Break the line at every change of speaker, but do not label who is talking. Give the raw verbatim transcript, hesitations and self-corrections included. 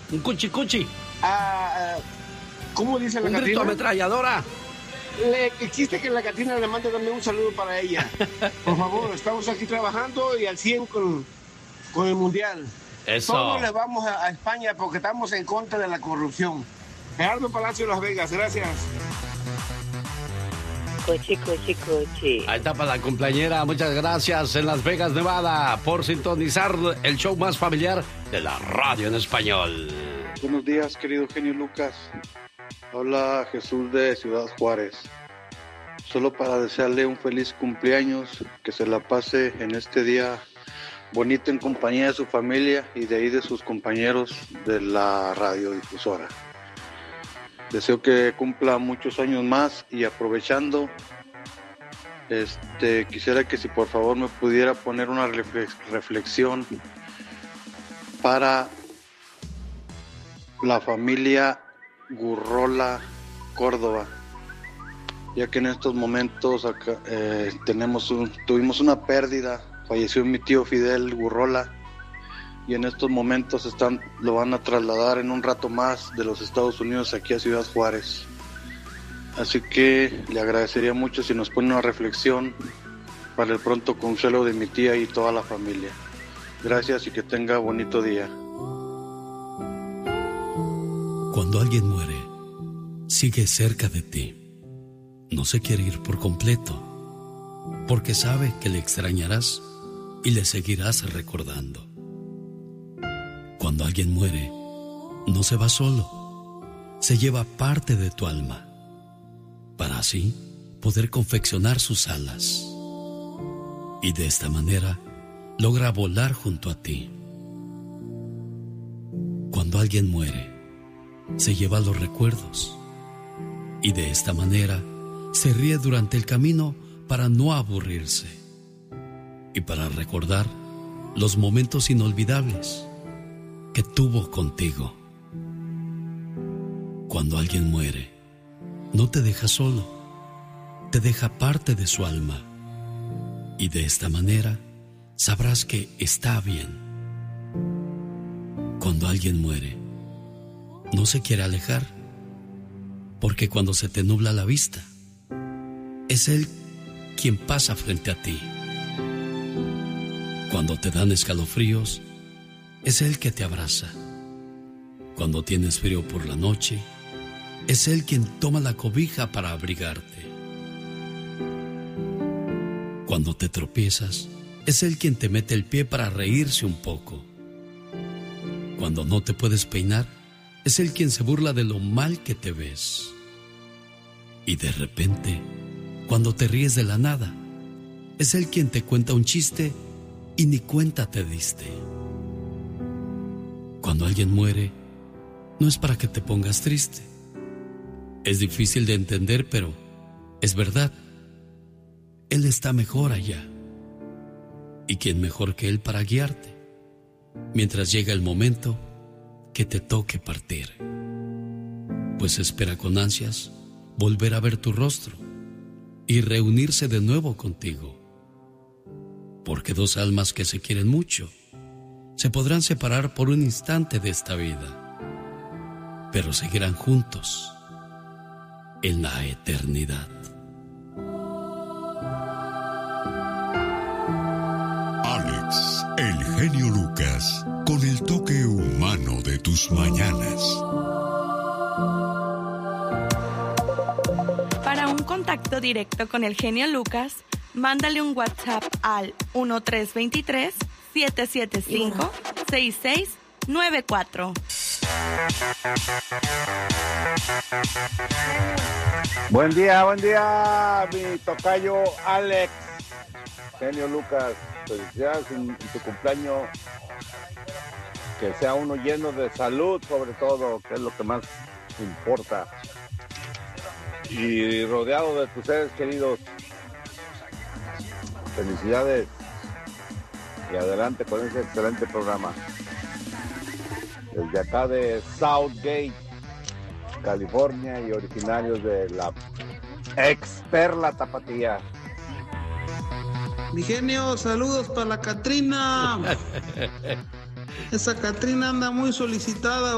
Un cuchi cuchi.
Ah, uh, ¿Cómo dice la
Un
Catrina?
grito ametralladora.
Le, existe que la Catrina le mande también un saludo para ella. Por favor, estamos aquí trabajando y al cien con, con el Mundial.
Eso.
Todos le vamos a, a España porque estamos en contra de la corrupción. Gerardo Palacio, Las Vegas, gracias.
Cochi, cochi, cochi.
Ahí está para la cumpleañera. Muchas gracias en Las Vegas, Nevada, por sintonizar el show más familiar de la radio en español.
Buenos días, querido genio Lucas. Habla Jesús de Ciudad Juárez. Solo para desearle un feliz cumpleaños, que se la pase en este día bonito en compañía de su familia y de ahí de sus compañeros de la radiodifusora. Deseo que cumpla muchos años más y aprovechando, este, quisiera que si por favor me pudiera poner una reflexión para la familia Gurrola Córdoba, ya que en estos momentos acá, eh, tenemos un, tuvimos una pérdida, falleció mi tío Fidel Gurrola y en estos momentos están, lo van a trasladar en un rato más de los Estados Unidos aquí a Ciudad Juárez. Así que le agradecería mucho si nos pone una reflexión para el pronto consuelo de mi tía y toda la familia. Gracias y que tenga bonito día.
Cuando alguien muere, sigue cerca de ti. No se quiere ir por completo, porque sabe que le extrañarás y le seguirás recordando. Cuando alguien muere, no se va solo, se lleva parte de tu alma, para así poder confeccionar sus alas. Y de esta manera logra volar junto a ti. Cuando alguien muere, se lleva los recuerdos, y de esta manera se ríe durante el camino para no aburrirse, y para recordar los momentos inolvidables que tuvo contigo. Cuando alguien muere, no te deja solo, te deja parte de su alma, y de esta manera sabrás que está bien. Cuando alguien muere, no se quiere alejar, porque cuando se te nubla la vista, es Él quien pasa frente a ti. Cuando te dan escalofríos, es Él que te abraza. Cuando tienes frío por la noche, es Él quien toma la cobija para abrigarte. Cuando te tropiezas, es Él quien te mete el pie para reírse un poco. Cuando no te puedes peinar, es Él quien se burla de lo mal que te ves. Y de repente, cuando te ríes de la nada, es Él quien te cuenta un chiste y ni cuenta te diste. Cuando alguien muere, no es para que te pongas triste. Es difícil de entender, pero es verdad. Él está mejor allá. ¿Y quién mejor que Él para guiarte? Mientras llega el momento que te toque partir. Pues espera con ansias volver a ver tu rostro y reunirse de nuevo contigo. Porque dos almas que se quieren mucho se podrán separar por un instante de esta vida, pero seguirán juntos en la eternidad.
Alex, el genio Lucas, con el toque humano de tus mañanas.
Para un contacto directo con el genio Lucas, mándale un WhatsApp al uno tres dos tres, siete siete cinco, seis seis nueve cuatro.
Buen día, buen día, mi tocayo Alex, genio Lucas. Felicidades en, en tu cumpleaños, que sea uno lleno de salud sobre todo, que es lo que más importa, y rodeado de tus seres queridos. Felicidades y adelante con ese excelente programa. Desde acá de Southgate, California, y originarios de la ex Perla Tapatía.
Mi genio, saludos para la Catrina. Esa Catrina anda muy solicitada